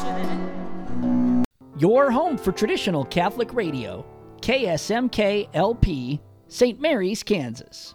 Your home for traditional Catholic radio, KSMK LP, St. Mary's, Kansas.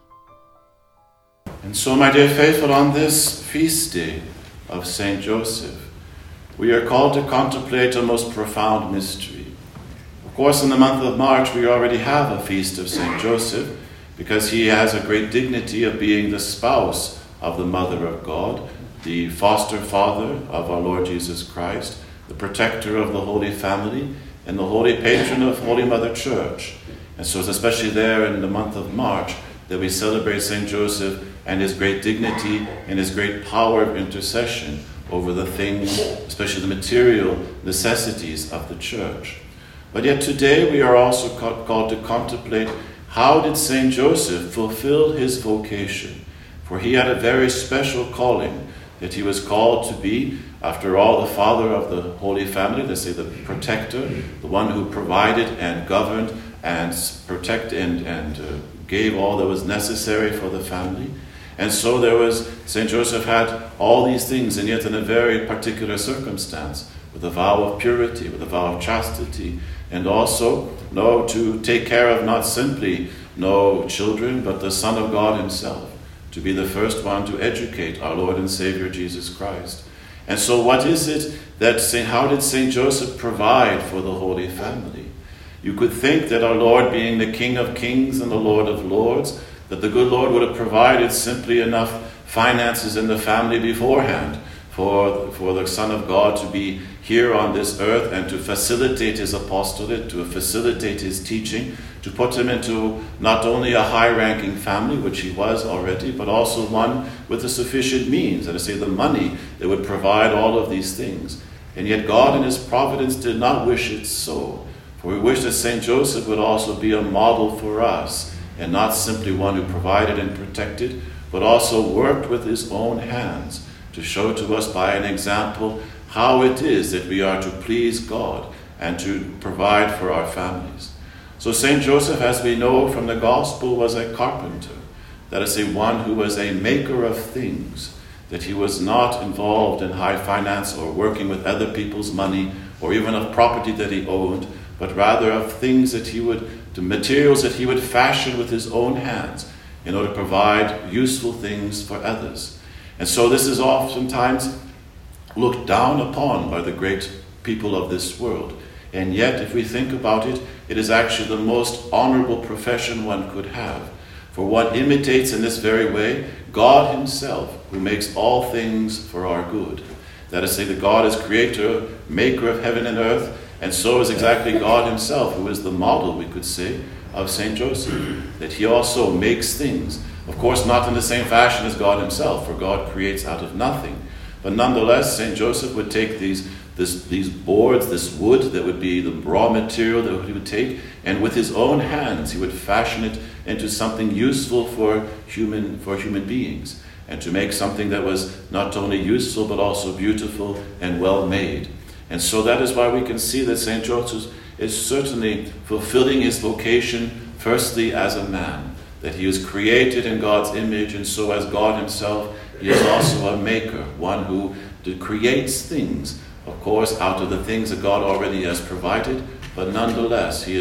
And so, my dear faithful, on this feast day of St. Joseph, we are called to contemplate a most profound mystery. Of course, in the month of March, we already have a feast of St. Joseph, because he has a great dignity of being the spouse of the Mother of God, the foster father of our Lord Jesus Christ, the protector of the Holy Family, and the holy patron of Holy Mother Church. And so it's especially there in the month of March that we celebrate St. Joseph and his great dignity and his great power of intercession over the things, especially the material necessities of the church. But yet today we are also called to contemplate, how did St. Joseph fulfill his vocation? For he had a very special calling, that he was called to be, after all, the father of the Holy Family, let's say the protector, the one who provided and governed and protected and gave all that was necessary for the family. And so St. Joseph had all these things, and yet in a very particular circumstance, with a vow of purity, with a vow of chastity, and also to take care of not simply children, but the Son of God himself, to be the first one to educate our Lord and Savior Jesus Christ. And so what is it how did St. Joseph provide for the Holy Family? You could think that our Lord, being the King of Kings and the Lord of Lords, that the good Lord would have provided simply enough finances in the family beforehand for the Son of God to be here on this earth and to facilitate his apostolate, to facilitate his teaching, to put him into not only a high-ranking family, which he was already, but also one with the sufficient means, that is to say, the money that would provide all of these things. And yet God in his providence did not wish it so. For we wish that St. Joseph would also be a model for us, and not simply one who provided and protected, but also worked with his own hands to show to us by an example how it is that we are to please God and to provide for our families. So St. Joseph, as we know from the Gospel, was a carpenter, that is, one who was a maker of things, that he was not involved in high finance or working with other people's money or even of property that he owned, but rather of things the materials that he would fashion with his own hands in order to provide useful things for others. And so this is oftentimes looked down upon by the great people of this world. And yet, if we think about it, it is actually the most honorable profession one could have. For one imitates in this very way God himself, who makes all things for our good. That is to say, that God is creator, maker of heaven and earth, and so is exactly God himself, who is the model, we could say, of St. Joseph. That he also makes things. Of course, not in the same fashion as God himself, for God creates out of nothing. But nonetheless, St. Joseph would take these boards, this wood that would be the raw material that he would take, and with his own hands he would fashion it into something useful for human beings, and to make something that was not only useful but also beautiful and well made. And so that is why we can see that St. Joseph is certainly fulfilling his vocation firstly as a man, that he was created in God's image, and so as God himself, he is also a maker, one who creates things, of course, out of the things that God already has provided, but nonetheless, he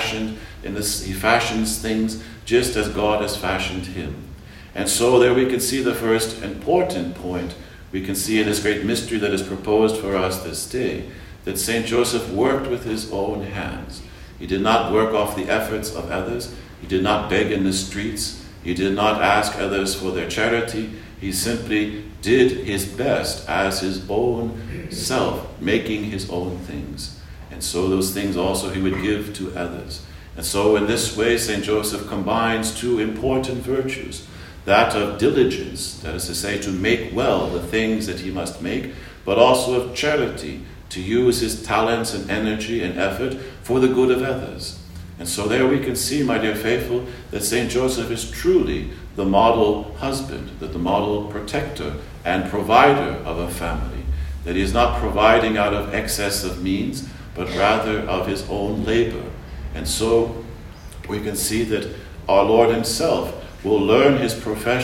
fashions things just as God has fashioned him. And so there we can see the first important point. We can see in this great mystery that is proposed for us this day, that St. Joseph worked with his own hands. He did not work off the efforts of others. He did not beg in the streets. He did not ask others for their charity. He simply did his best as his own self, making his own things. And so those things also he would give to others. And so in this way, St. Joseph combines two important virtues, that of diligence, that is to say, to make well the things that he must make, but also of charity, to use his talents and energy and effort for the good of others. And so there we can see, my dear faithful, that St. Joseph is truly the model husband, that the model protector and provider of a family, that he is not providing out of excess of means, but rather of his own labor. And so we can see that our Lord himself will learn his profession